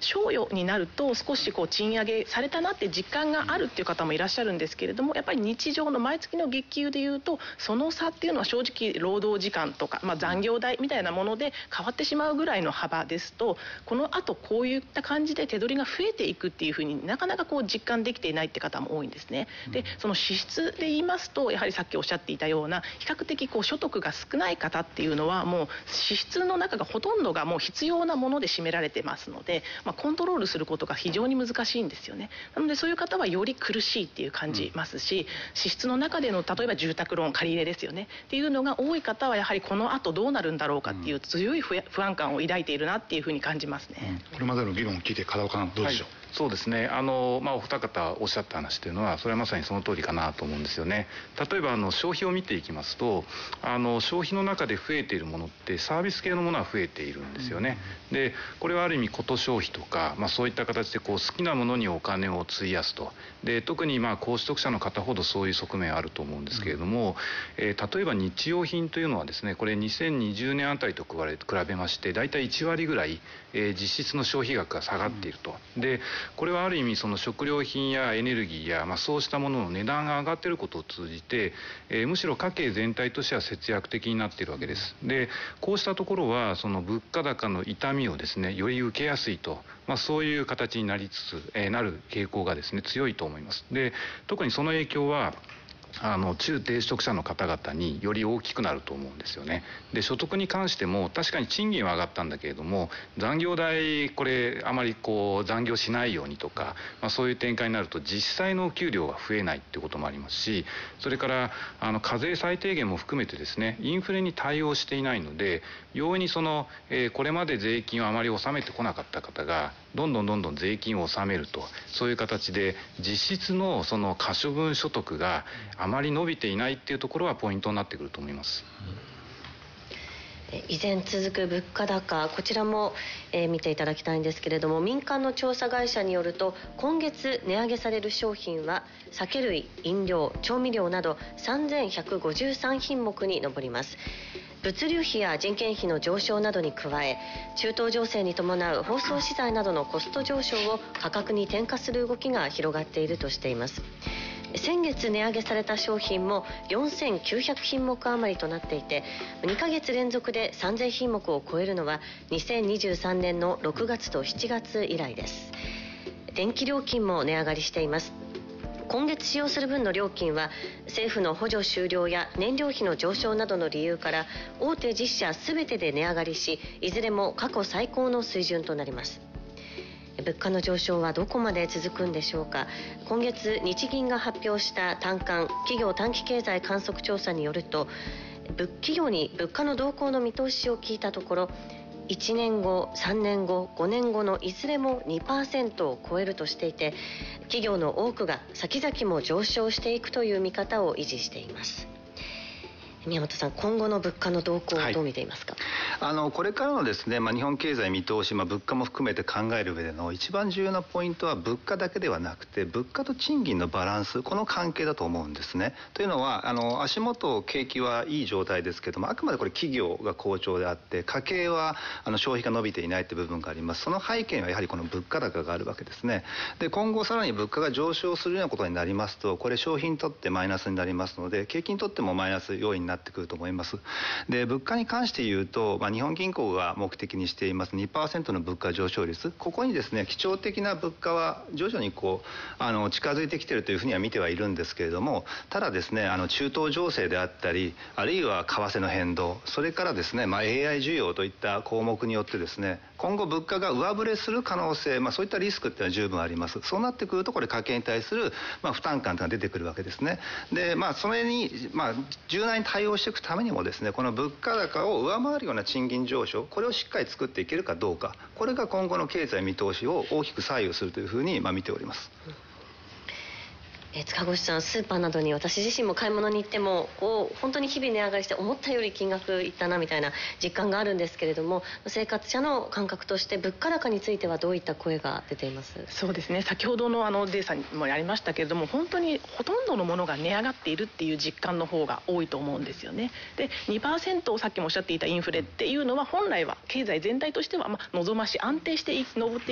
賞与になると少し賃上げされたなって実感があるっていう方もいらっしゃるんですけれども、やっぱり日常の毎月の月給でいうとその差っていうのは正直労働時間とか、残業代みたいなもので変わってしまうぐらいの幅ですと、このあとこういった感じで手取りが増えていくっていうふうになかなか実感できていないって方も多いんですね。でその支出で言いますと、やはりさっきおっしゃっていたような比較的所得が少ない方っていうのはもう支出の中がほとんどがもう必要なもので占められてますので、コントロールすることが非常に難しいんですよね。なのでそういう方はより苦しいっていう感じますし、支出の中での例えば住宅ローン借り入れですよねっていうのが多い方はやはりこの後どうなるんだろうかっていう強い不安感を抱いているなっていうふうに感じますね。 これまでの議論を聞いて片岡さんどうでしょう。 そうですね、お二方おっしゃった話というのはそれはまさにその通りかなと思うんですよね。例えば消費を見ていきますと、消費の中で増えているものってサービス系のものは増えているんですよね。でこれはある意味こと消費とか、そういった形で好きなものにお金を費やすと。で特に高所得者の方ほどそういう側面あると思うんですけれども、例えば日用品というのはですね、これ2020年あたりと比べましてだいたい1割ぐらい、実質の消費額が下がっていると。でこれはある意味その食料品やエネルギーや、そうしたものの値段が上がっていることを通じて、むしろ家計全体としては節約的になっているわけです。でこうしたところはその物価高の痛みをですねより受けやすいと、そういう形になりつつ、なる傾向がですね強いと思います。で特にその影響は中低所得者の方々により大きくなると思うんですよね。で所得に関しても確かに賃金は上がったんだけれども、残業代これあまり残業しないようにとか、そういう展開になると実際の給料が増えないっていうこともありますし、それから課税最低限も含めてですねインフレに対応していないので、容易にこれまで税金をあまり納めてこなかった方がどんどん税金を納めると、そういう形で実質のその可処分所得があまり伸びていないっていうところはポイントになってくると思います。 依然続く物価高、こちらも、見ていただきたいんですけれども、民間の調査会社によると今月値上げされる商品は酒類、飲料、調味料など3153品目に上ります。物流費や人件費の上昇などに加え、中東情勢に伴う包装資材などのコスト上昇を価格に転嫁する動きが広がっているとしています。先月値上げされた商品も4900品目余りとなっていて、2ヶ月連続で3000品目を超えるのは2023年の6月と7月以来です。電気料金も値上がりしています。今月使用する分の料金は政府の補助終了や燃料費の上昇などの理由から大手10社すべてで値上がりし、いずれも過去最高の水準となります。物価の上昇はどこまで続くんでしょうか。今月日銀が発表した短観企業短期経済観測調査によると、企業に物価の動向の見通しを聞いたところ、1年後、3年後、5年後のいずれも 2% を超えるとしていて、企業の多くが先々も上昇していくという見方を維持しています。宮本さん、今後の物価の動向をどう見ていますか。 これからのですね、日本経済見通し、物価も含めて考える上での一番重要なポイントは物価だけではなくて物価と賃金のバランス、この関係だと思うんですね。というのは足元景気はいい状態ですけども、あくまでこれ企業が好調であって家計は消費が伸びていないという部分があります。その背景にはやはりこの物価高があるわけですね。で今後さらに物価が上昇するようなことになりますと、これ消費にとってマイナスになりますので、景気にとってもマイナス要因になってくると思います。で物価に関して言うと、日本銀行が目的にしています 2% の物価上昇率、ここにですね基調的な物価は徐々に近づいてきているというふうには見てはいるんですけれども、ただですね中東情勢であったり、あるいは為替の変動、それからですね、AI 需要といった項目によってですね、今後物価が上振れする可能性、そういったリスクっていうのは十分あります。そうなってくるとこれ家計に対する、負担感というのが出てくるわけですね。でそれに、柔軟に対応していくためにもですね、この物価高を上回るような賃金上昇、これをしっかり作っていけるかどうか、これが今後の経済見通しを大きく左右するというふうに見ております。 塚越さん、スーパーなどに私自身も買い物に行っても本当に日々値上がりして思ったより金額いったなみたいな実感があるんですけれども、生活者の感覚として物価高についてはどういった声が出ています？ そうですね、先ほどのデータにもありましたけれども、本当にほとんどのものが値上がっているっていう実感の方が多いと思うんですよね。で 2% をさっきもおっしゃっていたインフレっていうのは本来は経済全体としては望ましい安定して上って